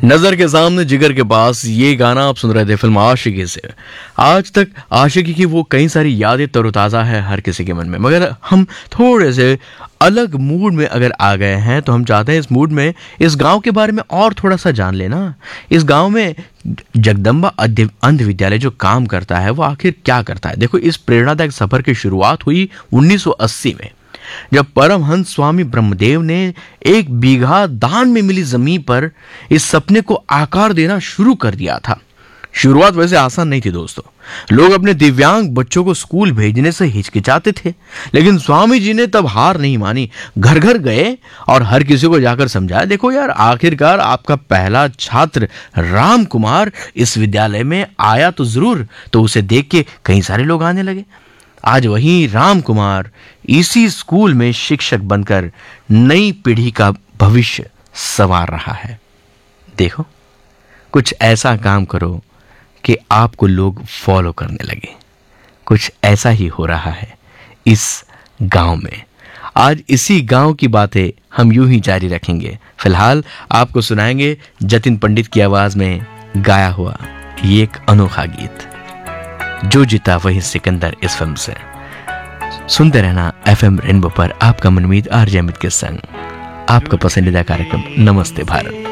नजर के सामने जिगर के पास, ये गाना आप सुन रहे थे फिल्म आशिकी से। आज तक आशिकी की वो कई सारी यादें तरोताज़ा है हर किसी के मन में, मगर हम थोड़े से अलग मूड में अगर आ गए हैं तो हम चाहते हैं इस मूड में इस गांव के बारे में और थोड़ा सा जान लेना। इस गांव में जगदम्बा अंध विद्यालय जो काम करता है वो आखिर क्या करता है। देखो, इस प्रेरणादायक सफर की शुरुआत हुई 1980 में, जब परमहंस स्वामी ब्रह्मदेव ने 1 बीघा दान में मिली जमीन पर इस सपने को आकार देना शुरू कर दिया था। शुरुआत वैसे आसान नहीं थी दोस्तों। लोग अपने दिव्यांग बच्चों को स्कूल भेजने से हिचकिचाते थे, लेकिन स्वामी जी ने तब हार नहीं मानी। घर घर गए और हर किसी को जाकर समझाया, देखो यार, आखिरकार आपका पहला छात्र राम कुमार इस विद्यालय में आया तो जरूर। तो उसे देख के कई सारे लोग आने लगे। आज वही राम कुमार इसी स्कूल में शिक्षक बनकर नई पीढ़ी का भविष्य संवार रहा है। देखो, कुछ ऐसा काम करो कि आपको लोग फॉलो करने लगे। कुछ ऐसा ही हो रहा है इस गांव में। आज इसी गांव की बातें हम यूं ही जारी रखेंगे। फिलहाल आपको सुनाएंगे जतिन पंडित की आवाज में गाया हुआ ये एक अनोखा गीत, जो जीता वही सिकंदर, इस फिल्म से। सुनते रहना FM रेनबो पर आपका मनमीत आरजे अमित के संग, आपका पसंदीदा कार्यक्रम नमस्ते भारत।